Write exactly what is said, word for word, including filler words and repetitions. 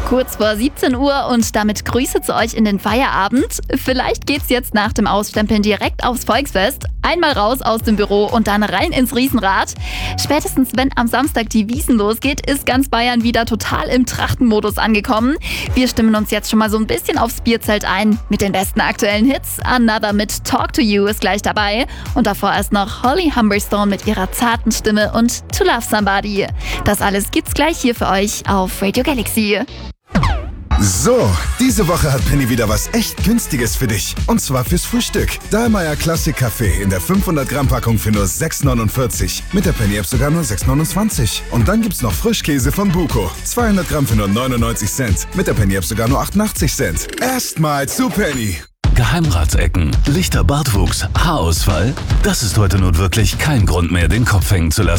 Kurz vor siebzehn Uhr und damit Grüße zu euch in den Feierabend. Vielleicht geht's jetzt nach dem Ausstempeln direkt aufs Volksfest. Einmal raus aus dem Büro und dann rein ins Riesenrad. Spätestens wenn am Samstag die Wiesn losgeht, ist ganz Bayern wieder total im Trachtenmodus angekommen. Wir stimmen uns jetzt schon mal so ein bisschen aufs Bierzelt ein. Mit den besten aktuellen Hits. Another mit Talk to You ist gleich dabei. Und davor erst noch Holly Humberstone mit ihrer zarten Stimme und To Love Somebody. Das alles gibt's gleich hier für euch auf Radio Galaxy. So, diese Woche hat Penny wieder was echt Günstiges für dich. Und zwar fürs Frühstück. Dahlmeier Classic Kaffee in der fünfhundert Gramm Packung für nur sechs neunundvierzig. Mit der Penny App sogar nur sechs neunundzwanzig. Und dann gibt's noch Frischkäse von Buko. zweihundert Gramm für nur neunundneunzig Cent. Mit der Penny App sogar nur achtundachtzig Cent. Erstmal zu Penny. Geheimratsecken, lichter Bartwuchs, Haarausfall? Das ist heute nun wirklich kein Grund mehr, den Kopf hängen zu lassen.